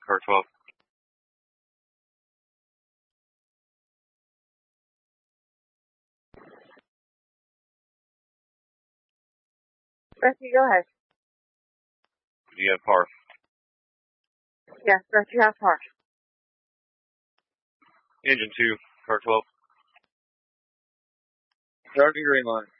car 12. Rescue, go ahead. Do you have par? Yes, Rescue has par. Engine 2, car 12. Starting green line.